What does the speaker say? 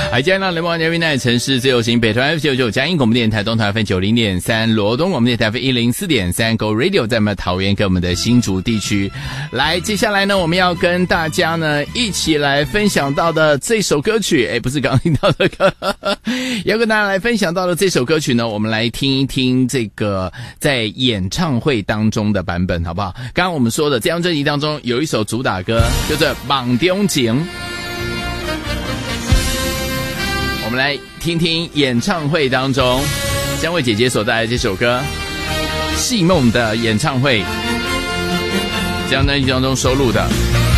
还加上联邦嘉宾在城市自由行北团 F99 嘉义广播电台东台 F90.3 罗东广播电台 F104.3 Go Radio 在我们的桃园跟我们的新竹地区。来，接下来呢，我们要跟大家呢一起来分享到的这首歌曲，不是刚刚听到的歌，要跟大家来分享到的这首歌曲呢，我们来听一听这个在演唱会当中的版本，好不好？刚刚我们说的这张专辑当中有一首主打歌，叫做《梦中情》。我们来听听演唱会当中江蕙姐姐所带来的这首歌《戏梦的演唱会》，这张专辑当中收录的。